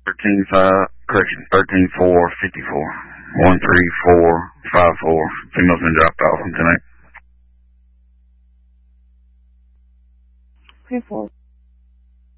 13-454. 13454. Female's been dropped off tonight. 3-4.